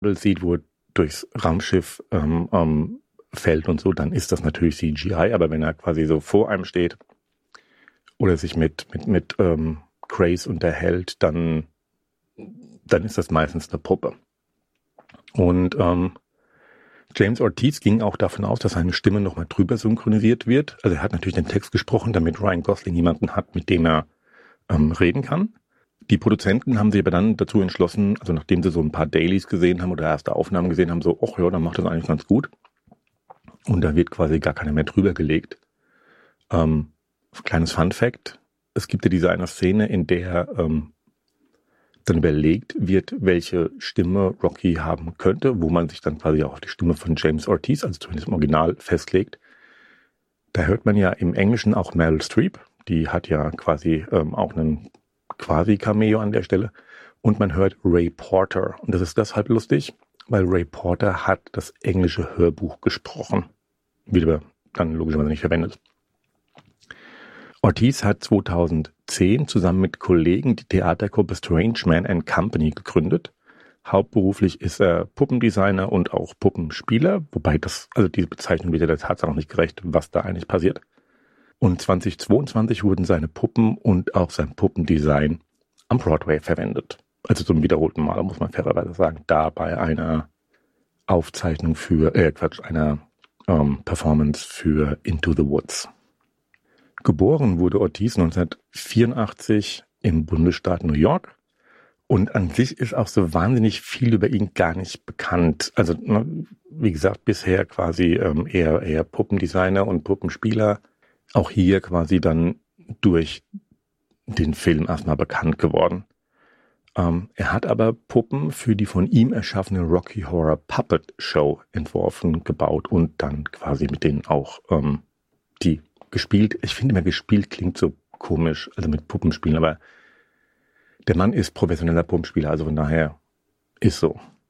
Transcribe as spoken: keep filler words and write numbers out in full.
sieht, wo er durchs Raumschiff ähm, ähm, fällt und so, dann ist das natürlich C G I, aber wenn er quasi so vor einem steht oder sich mit, mit, mit ähm, Grace unterhält, dann, dann ist das meistens eine Puppe. Und ähm, James Ortiz ging auch davon aus, dass seine Stimme nochmal drüber synchronisiert wird. Also er hat natürlich den Text gesprochen, damit Ryan Gosling jemanden hat, mit dem er ähm, reden kann. Die Produzenten haben sich aber dann dazu entschlossen, also nachdem sie so ein paar Dailies gesehen haben oder erste Aufnahmen gesehen haben, so, ach ja, dann macht das eigentlich ganz gut. Und da wird quasi gar keiner mehr drüber gelegt. Ähm, kleines Fun-Fact, es gibt ja diese eine Szene, in der ähm, dann überlegt wird, welche Stimme Rocky haben könnte, wo man sich dann quasi auch auf die Stimme von James Ortiz, also zumindest im Original, festlegt. Da hört man ja im Englischen auch Meryl Streep, die hat ja quasi ähm, auch einen quasi Cameo an der Stelle. Und man hört Ray Porter. Und das ist deshalb lustig, weil Ray Porter hat das englische Hörbuch gesprochen. Wird aber dann logischerweise nicht verwendet. Ortiz hat zweitausendzehn zusammen mit Kollegen die Theatergruppe Strange Man and Company gegründet. Hauptberuflich ist er Puppendesigner und auch Puppenspieler, wobei das, also diese Bezeichnung wird ja der Tatsache nicht gerecht, was da eigentlich passiert. Und zweitausendzweiundzwanzig wurden seine Puppen und auch sein Puppendesign am Broadway verwendet. Also zum wiederholten Mal, muss man fairerweise sagen, da bei einer Aufzeichnung für, äh Quatsch, einer ähm, Performance für Into the Woods. Geboren wurde Ortiz neunzehnhundertvierundachtzig im Bundesstaat New York. Und an sich ist auch so wahnsinnig viel über ihn gar nicht bekannt. Also, ne, wie gesagt, bisher quasi ähm, eher, eher Puppendesigner und Puppenspieler. Auch hier quasi dann durch den Film erstmal bekannt geworden. Ähm, er hat aber Puppen für die von ihm erschaffene Rocky Horror Puppet Show entworfen, gebaut und dann quasi mit denen auch ähm, die gespielt. Ich finde immer, gespielt klingt so komisch, also mit Puppenspielen, aber der Mann ist professioneller Puppenspieler, also von daher ist so.